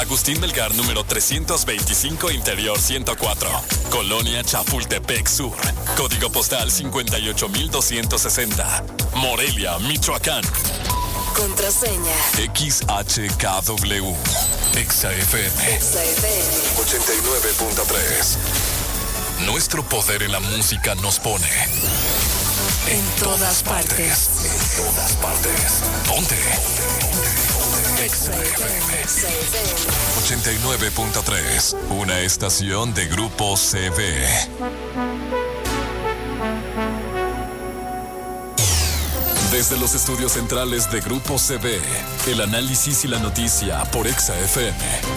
Agustín Melgar, número 325, Interior 104. Colonia Chapultepec Sur. Código postal 58260. Morelia, Michoacán. Contraseña XHKW. XFM 89.3. Nuestro poder en la música nos pone en todas partes. En todas partes. Ponte. XFM 89.3. Una estación de Grupo CB. Desde los estudios centrales de Grupo CB, el análisis y la noticia por XFM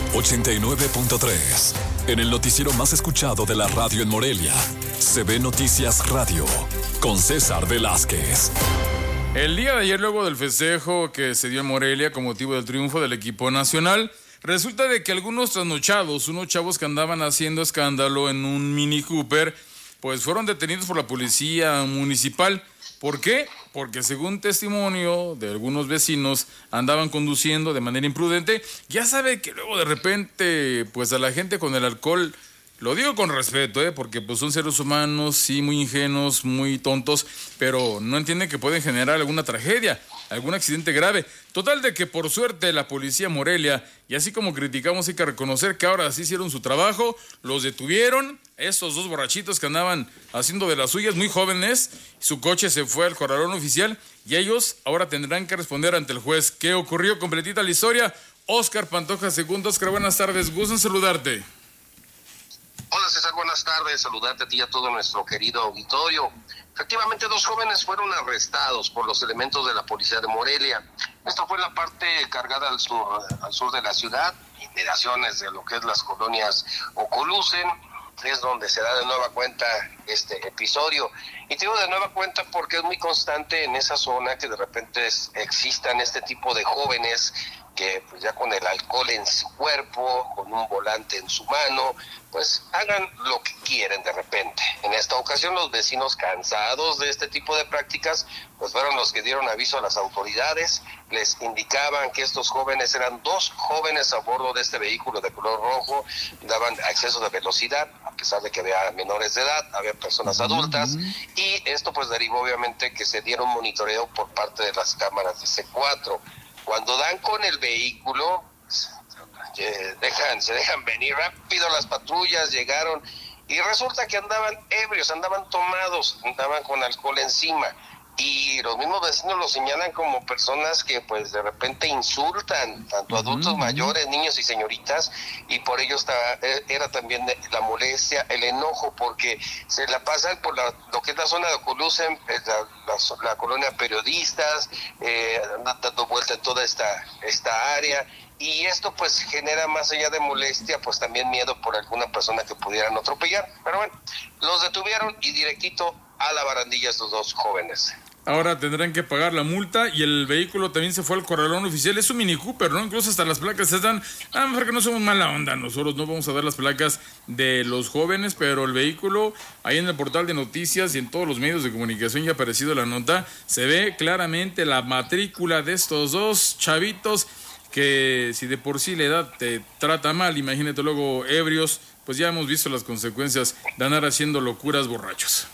89.3. En el noticiero más escuchado de la radio en Morelia, CB Noticias Radio, con César Velázquez. El día de ayer, luego del festejo que se dio en Morelia con motivo del triunfo del equipo nacional, resulta de que algunos trasnochados, unos chavos que andaban haciendo escándalo en un Mini Cooper, pues fueron detenidos por la policía municipal. ¿Por qué? Porque según testimonio de algunos vecinos andaban conduciendo de manera imprudente. Ya sabe que luego de repente, pues a la gente con el alcohol, lo digo con respeto, porque pues son seres humanos, sí, muy ingenuos, muy tontos, pero no entienden que pueden generar alguna tragedia, algún accidente grave. Total de que por suerte la policía Morelia, y así como criticamos, hay que reconocer que ahora sí hicieron su trabajo, los detuvieron, esos dos borrachitos que andaban haciendo de las suyas, muy jóvenes, su coche se fue al corralón oficial y ellos ahora tendrán que responder ante el juez. ¿Qué ocurrió? Completita la historia. Oscar Pantoja II. Oscar, buenas tardes, gusto en saludarte. Hola César, buenas tardes, saludarte a ti y a todo nuestro querido auditorio. Efectivamente, dos jóvenes fueron arrestados por los elementos de la policía de Morelia. Esto fue en la parte cargada al sur de la ciudad, inmediaciones de lo que es las colonias Ocolucen, es donde se da de nueva cuenta este episodio. Y te digo de nueva cuenta porque es muy constante en esa zona que de repente existan este tipo de jóvenes que pues ya con el alcohol en su cuerpo, con un volante en su mano, pues hagan lo que quieren de repente. En esta ocasión los vecinos, cansados de este tipo de prácticas, pues fueron los que dieron aviso a las autoridades, les indicaban que estos jóvenes eran dos jóvenes a bordo de este vehículo de color rojo, daban exceso de velocidad, a pesar de que había menores de edad, había personas adultas, y esto pues derivó obviamente que se diera un monitoreo por parte de las cámaras de C4. Cuando dan con el vehículo, se dejan venir rápido las patrullas, llegaron y resulta que andaban ebrios, andaban tomados, andaban con alcohol encima. Y los mismos vecinos los señalan como personas que pues de repente insultan tanto adultos mayores, niños y señoritas, y por ello era también la molestia, el enojo, porque se la pasan por lo que es la zona de Ocolucen, la colonia Periodistas, dando vuelta en toda esta área, y esto pues genera, más allá de molestia, pues también miedo por alguna persona que pudieran atropellar. Pero bueno, los detuvieron y directito a la barandilla estos dos jóvenes. Ahora tendrán que pagar la multa y el vehículo también se fue al corralón oficial. Es un Mini Cooper, ¿no? Incluso hasta las placas se dan. Mejor que no somos mala onda. Nosotros no vamos a dar las placas de los jóvenes, pero el vehículo, ahí en el portal de noticias y en todos los medios de comunicación ya ha aparecido la nota. Se ve claramente la matrícula de estos dos chavitos que, si de por sí la edad te trata mal, imagínate luego ebrios, pues ya hemos visto las consecuencias de andar haciendo locuras borrachos.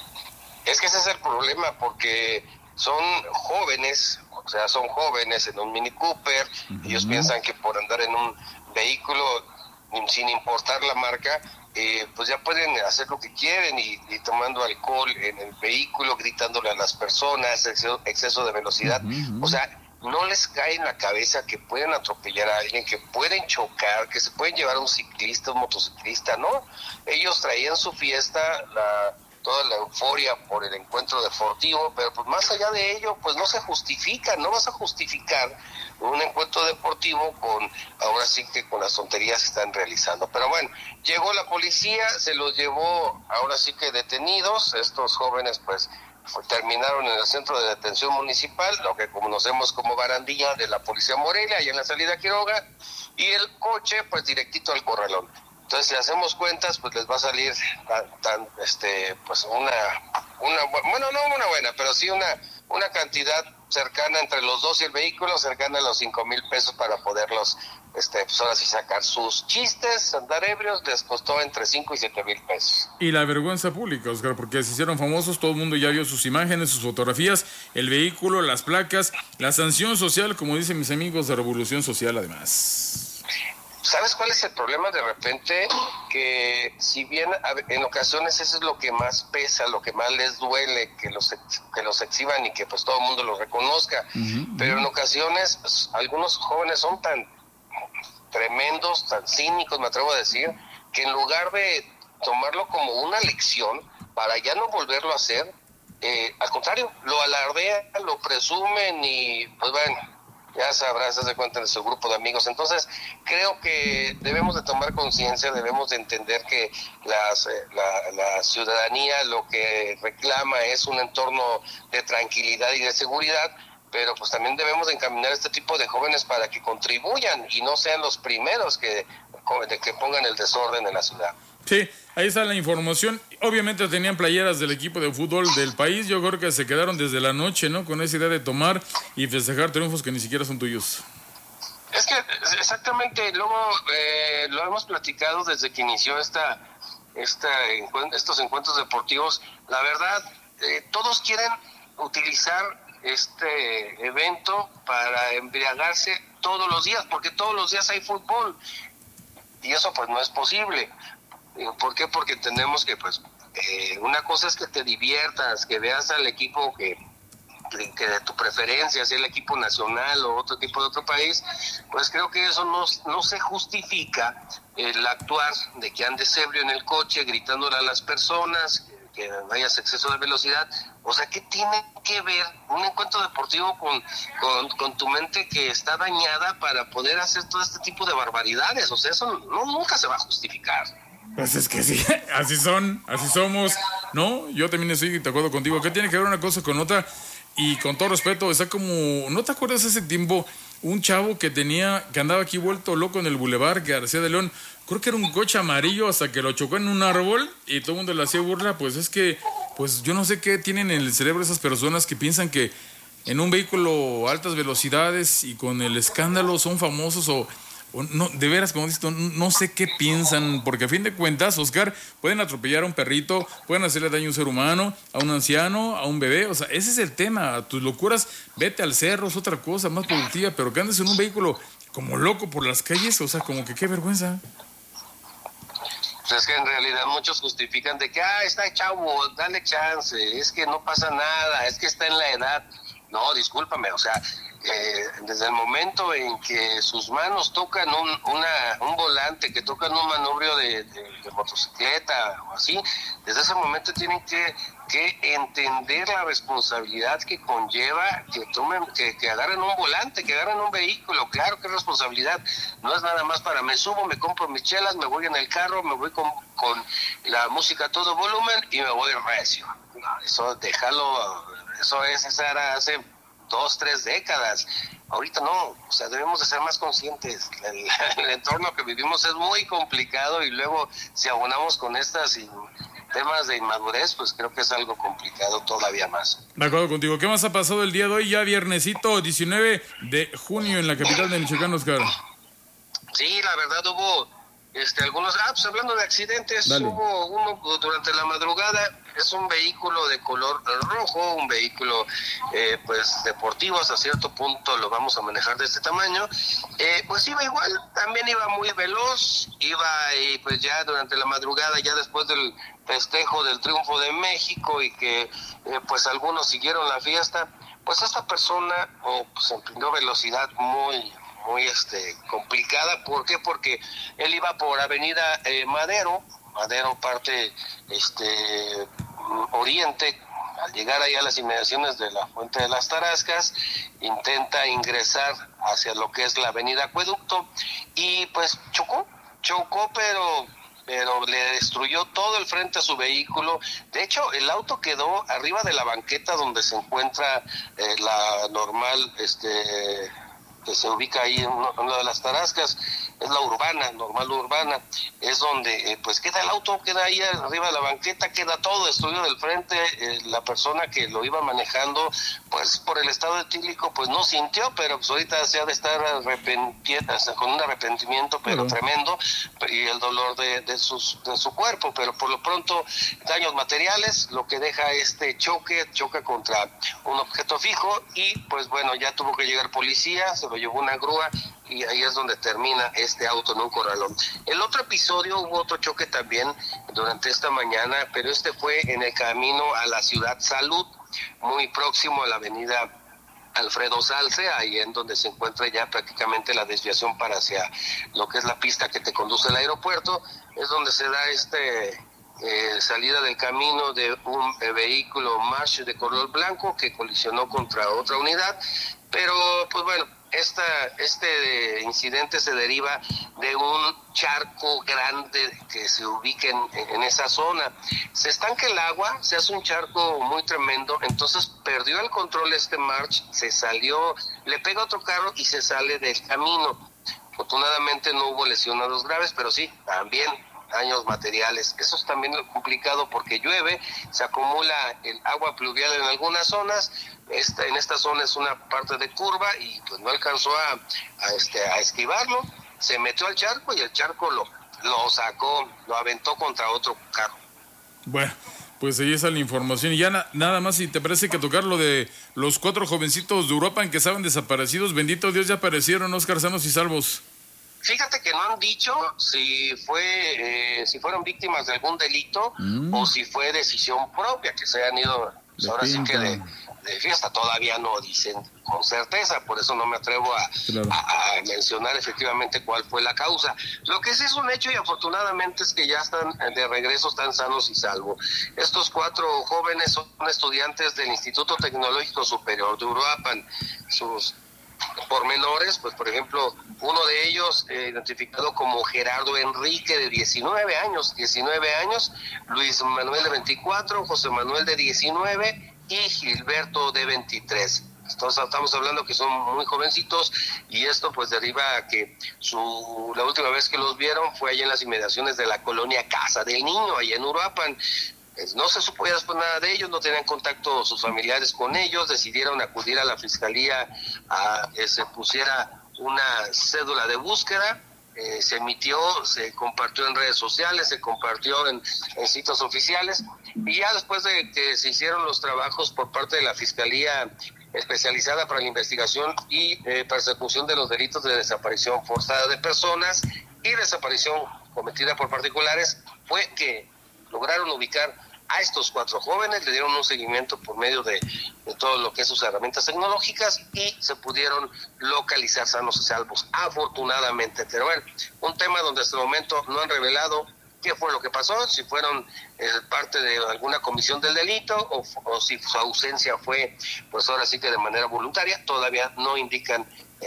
Es que ese es el problema, porque son jóvenes, o sea, son jóvenes en un Mini Cooper, ellos piensan que por andar en un vehículo, sin importar la marca, pues ya pueden hacer lo que quieren y tomando alcohol en el vehículo, gritándole a las personas, exceso de velocidad, o sea, no les cae en la cabeza que pueden atropellar a alguien, que pueden chocar, que se pueden llevar a un ciclista, un motociclista, ¿no? Ellos traían su fiesta, toda la euforia por el encuentro deportivo, pero pues más allá de ello, pues no se justifica, no vas a justificar un encuentro deportivo ahora sí que con las tonterías que están realizando. Pero bueno, llegó la policía, se los llevó ahora sí que detenidos, estos jóvenes pues terminaron en el centro de detención municipal, lo que conocemos como barandilla de la policía Morelia, y en la salida a Quiroga, y el coche pues directito al corralón. Entonces, si hacemos cuentas, pues les va a salir pues bueno, no una buena, pero sí una una cantidad cercana entre los dos y el vehículo, cercana a los 5,000 pesos para poderlos, pues ahora sí sacar sus chistes, andar ebrios, les costó entre 5 y 7,000 pesos. Y la vergüenza pública, Oscar, porque se hicieron famosos, todo el mundo ya vio sus imágenes, sus fotografías, el vehículo, las placas, la sanción social, como dicen mis amigos de Revolución Social, además. ¿Sabes cuál es el problema de repente? Que si bien en ocasiones eso es lo que más pesa, lo que más les duele, que los exhiban y que pues todo el mundo los reconozca, pero en ocasiones algunos jóvenes son tan tremendos, tan cínicos, me atrevo a decir, que en lugar de tomarlo como una lección para ya no volverlo a hacer, al contrario, lo alardean, lo presumen y pues bueno, ya sabrás, haz de cuenta de su grupo de amigos. Entonces, creo que debemos de tomar conciencia, debemos de entender que la ciudadanía lo que reclama es un entorno de tranquilidad y de seguridad, pero pues también debemos de encaminar a este tipo de jóvenes para que contribuyan y no sean los primeros que pongan el desorden en la ciudad. Sí, ahí está la información. Obviamente tenían playeras del equipo de fútbol del país. Yo creo que se quedaron desde la noche, ¿no? Con esa idea de tomar y festejar triunfos que ni siquiera son tuyos. Es que exactamente, luego lo hemos platicado desde que inició estos encuentros deportivos. La verdad, todos quieren utilizar este evento para embriagarse todos los días, porque todos los días hay fútbol. Y eso pues no es posible. ¿Por qué? Porque entendemos que pues una cosa es que te diviertas, que veas al equipo que de tu preferencia, sea el equipo nacional o otro equipo de otro país, pues creo que eso no se justifica el actuar de que andes ebrio en el coche gritándole a las personas, que vayas a exceso de velocidad. O sea, ¿qué tiene que ver un encuentro deportivo con tu mente que está dañada para poder hacer todo este tipo de barbaridades? O sea, eso nunca se va a justificar. Pues es que sí, así somos, ¿no? Yo también estoy de acuerdo contigo. ¿Qué tiene que ver una cosa con otra? Y con todo respeto, está como... ¿No te acuerdas ese tiempo? Un chavo que andaba aquí vuelto loco en el Boulevard García de León. Creo que era un coche amarillo hasta que lo chocó en un árbol y todo el mundo le hacía burla. Pues es que, pues yo no sé qué tienen en el cerebro esas personas que piensan que en un vehículo a altas velocidades y con el escándalo son famosos o no, de veras, como dices, no sé qué piensan, porque a fin de cuentas, Oscar, pueden atropellar a un perrito, pueden hacerle daño a un ser humano, a un anciano, a un bebé, o sea, ese es el tema. Tus locuras, vete al cerro, es otra cosa más productiva, pero que andes en un vehículo como loco por las calles, o sea, como que qué vergüenza. Pues es que en realidad muchos justifican de que, está chavo, dale chance, es que no pasa nada, es que está en la edad. No, discúlpame, o sea, desde el momento en que sus manos tocan un volante, que tocan un manubrio de motocicleta o así, desde ese momento tienen que entender la responsabilidad que conlleva que agarren un volante, que agarren un vehículo. Claro que es responsabilidad, no es nada más para me subo, me compro mis chelas, me voy en el carro, me voy con la música a todo volumen y me voy recio. No, eso esa era hace 2-3 décadas. Ahorita no, o sea, debemos de ser más conscientes. El entorno que vivimos es muy complicado y luego si abonamos con estas temas de inmadurez, pues creo que es algo complicado todavía más. De acuerdo contigo. ¿Qué más ha pasado el día de hoy? Ya viernesito 19 de junio en la capital de Michoacán, Oscar. Sí, la verdad hubo algunos, pues hablando de accidentes, Dale. Hubo uno durante la madrugada. Es un vehículo de color rojo, un vehículo pues deportivo, hasta cierto punto lo vamos a manejar de este tamaño. Pues iba igual, también iba muy veloz, y pues ya durante la madrugada, ya después del festejo del triunfo de México y que pues algunos siguieron la fiesta, pues esta persona pues emprendió velocidad muy complicada. ¿Por qué? Porque él iba por Avenida Madero parte oriente. Al llegar ahí a las inmediaciones de la Fuente de las Tarascas, intenta ingresar hacia lo que es la Avenida Acueducto y pues chocó, pero le destruyó todo el frente a su vehículo. De hecho, el auto quedó arriba de la banqueta donde se encuentra la normal que se ubica ahí en una de las Tarascas. es la urbana, normal urbana, es donde pues queda el auto, queda ahí arriba de la banqueta, queda todo destruido del frente. La persona que lo iba manejando, pues por el estado etílico, pues no sintió, pero pues ahorita se ha de estar con un arrepentimiento, pero tremendo, y el dolor de su cuerpo, pero por lo pronto daños materiales, lo que deja este choca contra un objeto fijo, y pues bueno, ya tuvo que llegar policía, se lo llevó una grúa, y ahí es donde termina este auto en un corralón. El otro episodio, hubo otro choque también durante esta mañana, pero este fue en el camino a la Ciudad Salud, muy próximo a la avenida Alfredo Salce, ahí en donde se encuentra ya prácticamente la desviación para hacia lo que es la pista que te conduce al aeropuerto. Es donde se da salida del camino de un vehículo March de color blanco que colisionó contra otra unidad, pero pues bueno, este incidente se deriva de un charco grande que se ubica en esa zona. Se estanca el agua, se hace un charco muy tremendo, entonces perdió el control este March, se salió, le pega otro carro y se sale del camino. Afortunadamente no hubo lesionados graves, pero sí, también daños materiales. Eso es también lo complicado porque llueve, se acumula el agua pluvial en algunas zonas. En esta zona es una parte de curva y pues no alcanzó a esquivarlo, se metió al charco y el charco lo sacó, lo aventó contra otro carro. Bueno, pues ahí está la información. Y ya nada más, si te parece que tocar lo de los 4 jovencitos de Uruapan que estaban desaparecidos, bendito Dios, ya aparecieron, Oscar, sanos y salvos. Fíjate que no han dicho si fueron víctimas de algún delito o si fue decisión propia, que se han ido, pues ahora sí que de fiesta. Todavía no dicen con certeza, por eso no me atrevo a mencionar efectivamente cuál fue la causa. Lo que sí es un hecho y afortunadamente es que ya están de regreso, están sanos y salvos. Estos 4 jóvenes son estudiantes del Instituto Tecnológico Superior de Uruapan. Sus pormenores, pues por ejemplo, uno de ellos identificado como Gerardo Enrique de 19 años, Luis Manuel de 24, José Manuel de 19 y Gilberto de 23. Entonces estamos hablando que son muy jovencitos y esto pues deriva a que la última vez que los vieron fue allá en las inmediaciones de la colonia Casa del Niño, allá en Uruapan. No se supo ya después nada de ellos, no tenían contacto sus familiares con ellos, decidieron acudir a la fiscalía a que se pusiera una cédula de búsqueda, se emitió, se compartió en redes sociales, se compartió en sitios oficiales, y ya después de que se hicieron los trabajos por parte de la Fiscalía Especializada para la Investigación y Persecución de los Delitos de Desaparición Forzada de Personas y Desaparición Cometida por Particulares, fue que lograron ubicar a estos 4 jóvenes, le dieron un seguimiento por medio de todo lo que es sus herramientas tecnológicas y se pudieron localizar sanos y salvos, afortunadamente. Pero bueno, un tema donde hasta el momento no han revelado qué fue lo que pasó, si fueron parte de alguna comisión del delito o si su ausencia fue, pues ahora sí que de manera voluntaria. Todavía no indican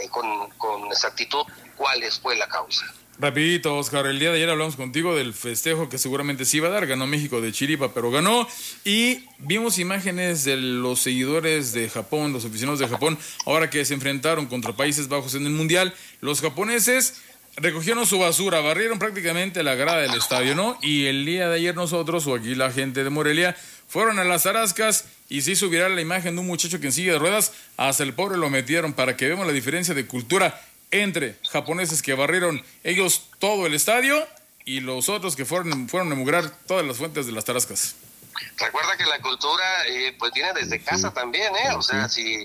con exactitud cuál fue la causa. Rapidito, Oscar, el día de ayer hablamos contigo del festejo que seguramente sí iba a dar, ganó México de chiripa, pero ganó, y vimos imágenes de los seguidores de Japón, los aficionados de Japón, ahora que se enfrentaron contra Países Bajos en el Mundial. Los japoneses recogieron su basura, barrieron prácticamente la grada del estadio, ¿no? Y el día de ayer nosotros, o aquí la gente de Morelia, fueron a las Tarascas y se hizo viral la imagen de un muchacho que en silla de ruedas, hasta el pobre lo metieron, para que veamos la diferencia de cultura entre japoneses que barrieron ellos todo el estadio y los otros que fueron a emugrar todas las fuentes de las Tarascas. Recuerda que la cultura pues viene desde casa también, o sea, si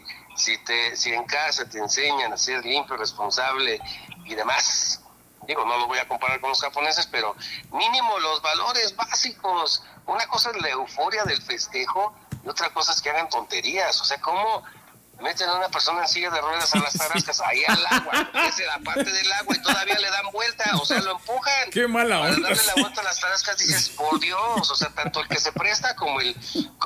en casa te enseñan a ser limpio, responsable y demás, digo, no lo voy a comparar con los japoneses, pero mínimo los valores básicos. Una cosa es la euforia del festejo y otra cosa es que hagan tonterías. O sea, ¿cómo meten a una persona en silla de ruedas a las Tarascas, ahí al agua, es la parte del agua y todavía le dan vuelta, o sea, lo empujan? ¡Qué mala onda! Para darle la vuelta a las Tarascas dices, por Dios, o sea, tanto el que se presta como el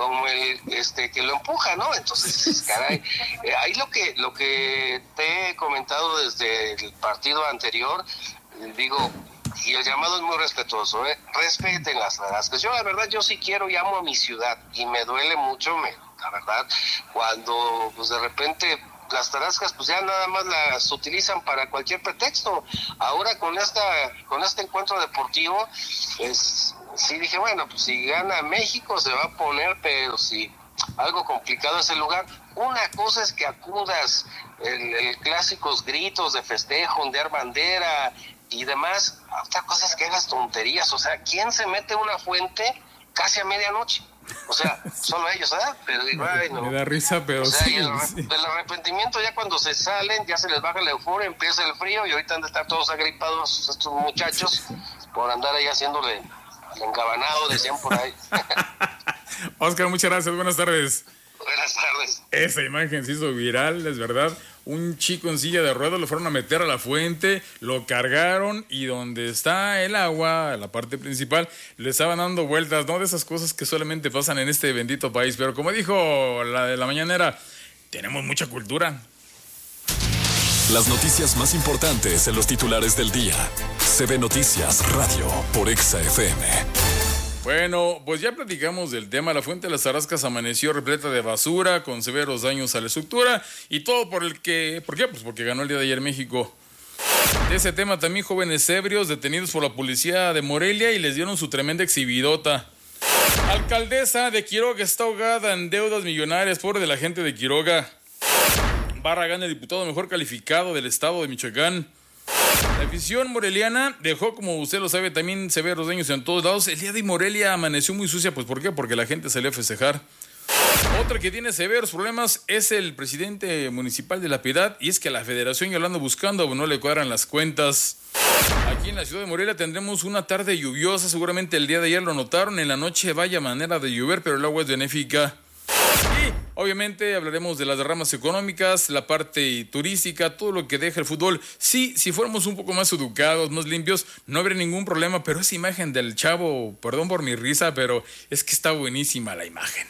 que lo empuja, ¿no? Entonces, caray, ahí lo que te he comentado desde el partido anterior, digo, y el llamado es muy respetuoso, respeten las Tarascas. Yo la verdad, yo sí quiero y amo a mi ciudad, y me duele mucho, la verdad, cuando pues de repente las tarascas pues ya nada más las utilizan para cualquier pretexto. Ahora con este encuentro deportivo, pues sí dije, bueno, pues si gana México se va a poner, pero sí, algo complicado ese lugar. Una cosa es que acudas, el clásicos gritos de festejo, ondear bandera y demás. Otra cosa es que hagas tonterías. O sea, ¿quién se mete a una fuente casi a medianoche? O sea, solo ellos, ¿verdad? Pero digo, ay, no. Me da risa, pero o sea, sí. El arrepentimiento ya cuando se salen, ya se les baja la euforia, empieza el frío y ahorita han de estar todos agripados estos muchachos por andar ahí haciéndole al engabanado, decían por ahí. Oscar, muchas gracias, buenas tardes. Buenas tardes. Esa imagen se hizo viral, es verdad. Un chico en silla de ruedas lo fueron a meter a la fuente, lo cargaron y donde está el agua, la parte principal, le estaban dando vueltas, ¿no? De esas cosas que solamente pasan en este bendito país. Pero como dijo la de la mañanera, tenemos mucha cultura. Las noticias más importantes en los titulares del día. CB Noticias Radio por Exa FM. Bueno, pues ya platicamos del tema. La fuente de las Tarascas amaneció repleta de basura, con severos daños a la estructura y todo ¿por qué? Pues porque ganó el día de ayer México. De ese tema también jóvenes ebrios detenidos por la policía de Morelia y les dieron su tremenda exhibidota. Alcaldesa de Quiroga está ahogada en deudas millonarias, pobre de la gente de Quiroga. Barragán, el diputado mejor calificado del estado de Michoacán. La afición moreliana dejó, como usted lo sabe, también severos daños en todos lados. El día de Morelia amaneció muy sucia, pues ¿por qué? Porque la gente salió a festejar. Otra que tiene severos problemas es el presidente municipal de La Piedad, y es que a la federación ya lo anda buscando, no le cuadran las cuentas. Aquí en la ciudad de Morelia tendremos una tarde lluviosa, seguramente el día de ayer lo notaron, en la noche vaya manera de llover, pero el agua es benéfica. Y obviamente hablaremos de las derramas económicas, la parte turística, todo lo que deja el fútbol. Sí, si fuéramos un poco más educados, más limpios, no habría ningún problema, pero esa imagen del chavo, perdón por mi risa, pero es que está buenísima la imagen.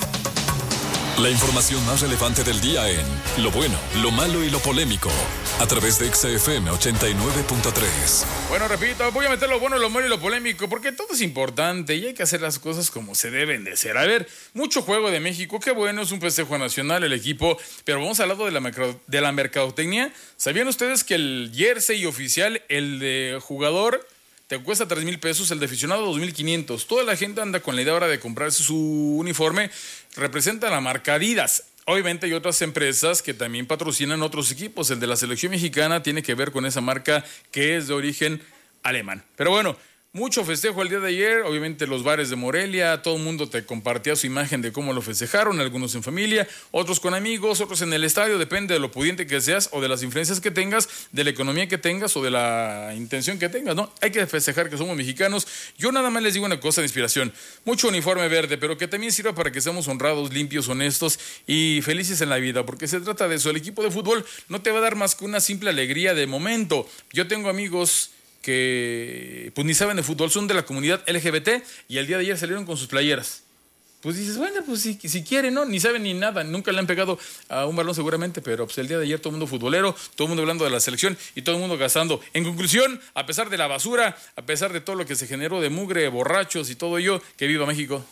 La información más relevante del día en Lo Bueno, Lo Malo y Lo Polémico, a través de Exa FM 89.3. Bueno, repito, voy a meter lo bueno, lo malo y lo polémico, porque todo es importante y hay que hacer las cosas como se deben de ser. A ver, mucho juego de México, qué bueno, es un festejo nacional el equipo, pero vamos al lado de la mercadotecnia. ¿Sabían ustedes que el jersey oficial, el de jugador, te cuesta 3,000 pesos, el de aficionado 2,500? Toda la gente anda con la idea ahora de comprarse su uniforme. Representa la marca Adidas. Obviamente hay otras empresas que también patrocinan otros equipos. El de la selección mexicana tiene que ver con esa marca que es de origen alemán. Pero bueno, mucho festejo el día de ayer, obviamente los bares de Morelia, todo el mundo te compartía su imagen de cómo lo festejaron, algunos en familia, otros con amigos, otros en el estadio, depende de lo pudiente que seas o de las influencias que tengas, de la economía que tengas o de la intención que tengas, ¿no? Hay que festejar que somos mexicanos. Yo nada más les digo una cosa de inspiración, mucho uniforme verde, pero que también sirva para que seamos honrados, limpios, honestos y felices en la vida, porque se trata de eso. El equipo de fútbol no te va a dar más que una simple alegría de momento. Yo tengo amigos que pues ni saben de fútbol, son de la comunidad LGBT y el día de ayer salieron con sus playeras. Pues dices, bueno, pues si quieren, ¿no? Ni saben ni nada, nunca le han pegado a un balón seguramente, pero pues el día de ayer todo el mundo futbolero, todo el mundo hablando de la selección y todo el mundo gastando. En conclusión, a pesar de la basura, a pesar de todo lo que se generó de mugre, borrachos y todo ello, que viva México.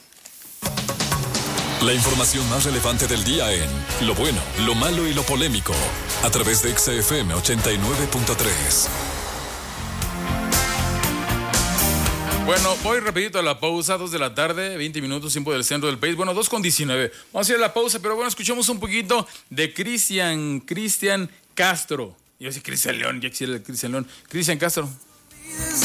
La información más relevante del día en Lo Bueno, Lo Malo y Lo Polémico, a través de Exa FM 89.3. Bueno, voy rapidito a la pausa, 2 de la tarde, 20 minutos, tiempo del centro del país. Bueno, 2:19. Vamos a ir a la pausa, pero bueno, escuchamos un poquito de Cristian Castro. Yo sí, Cristian León, ya quisiera el Cristian León. Cristian Castro.